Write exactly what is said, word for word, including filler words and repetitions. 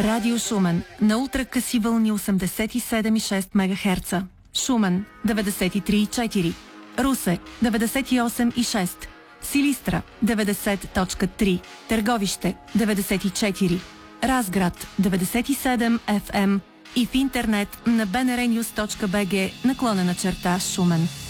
Радио Шумен на ултракъси вълни осемдесет и седем и шест мегахерца. Шумен деветдесет и три и четири. Русе деветдесет и осем и шест. Силистра деветдесет точка три. Търговище деветдесет и четири. Разград деветдесет и седем еф ем и в интернет на бнрnews точка бг наклонена черта Шумен.